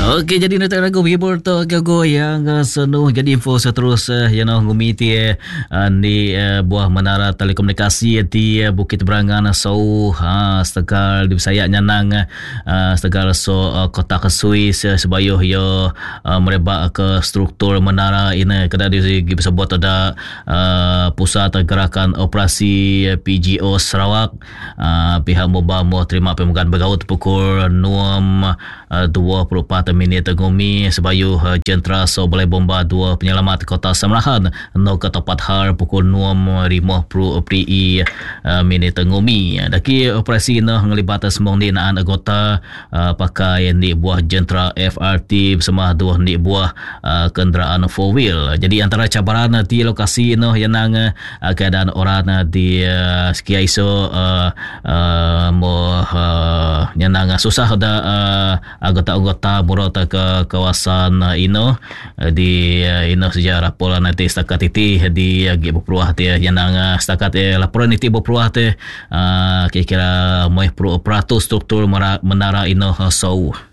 Okey, jadi nak ragu bibur tu go yang senuh jadi info seterus yang ngumiti ni buah menara telekomunikasi di Bukit Berangan so setegal di Bisaya nyanang setegal so kota Kesui sebayuh yo merebak ke struktur menara ini kada bisa buat ada pusat gerakan operasi PGO Sarawak pihak Moba mau terima pemegang begaut pukul 6:24 minit ngumi sebayuh jentera so balai bomba 2 penyelamat kota Samarahan no ke tepat har pukul 6:50 pri minit ngumi daki operasi no ngelibat semua naan anggota pakai ni buah jentera FRT bersama 2 ni buah kenderaan 4 wheel. Jadi antara cabaran di lokasi no yang nang keadaan orang di sekiai so mo yang nang susah ada anggota-anggota murata ke kawasan ino di ino sejarah pola nanti setakat itu di berperuah dia yang nang setakat laporan itu berperuah dia kira-kira mau peratus struktur menara ino so